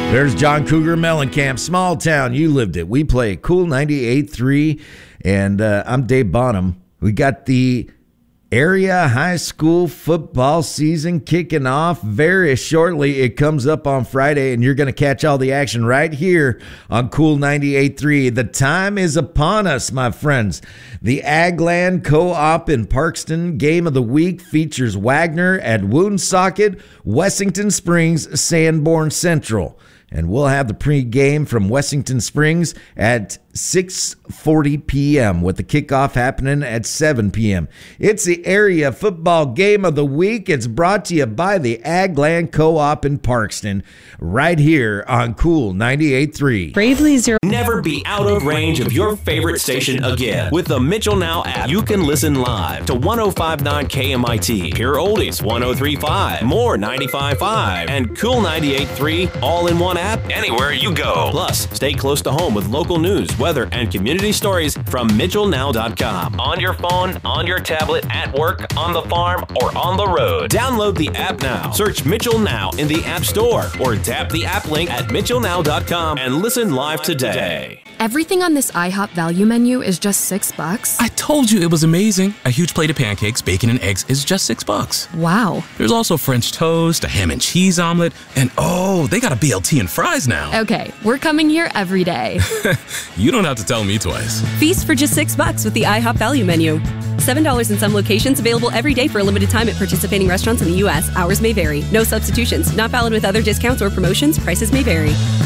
There's John Cougar Mellencamp, Small Town. You lived it. We play Cool 98.3, and I'm Dave Bonham. We got the area high school football season kicking off very shortly. It comes up on Friday, and you're going to catch all the action right here on Cool 98.3. The time is upon us, my friends. The Agland Co-op in Parkston Game of the Week features Wagner at Woonsocket, Wessington Springs, Sanborn Central. And we'll have the pregame from Wessington Springs at 6:40 p.m. with the kickoff happening at 7 p.m. It's the area football game of the week. It's brought to you by the Agland Co-op in Parkston right here on Cool 98.3. Bravely Zero. Never be out of range of your favorite station again. With the Mitchell Now app, you can listen live to 105.9 KMIT, Pure Oldies 103.5, More 95.5, and Cool 98.3 all in one app anywhere you go. Plus, stay close to home with local news, weather, and community stories from MitchellNow.com. On your phone, on your tablet, at work, on the farm, or on the road. Download the app now. Search Mitchell Now in the App Store or tap the app link at MitchellNow.com and listen live today. Everything on this IHOP value menu is just $6. I told you it was amazing. A huge plate of pancakes, bacon, and eggs is just $6. Wow. There's also French toast, a ham and cheese omelet, and oh, they got a BLT and fries now. Okay, we're coming here every day. You don't have to tell me twice. Feast for just $6 with the IHOP value menu. $7 in some locations, available every day for a limited time at participating restaurants in the U.S. Hours may vary. No substitutions. Not valid with other discounts or promotions. Prices may vary.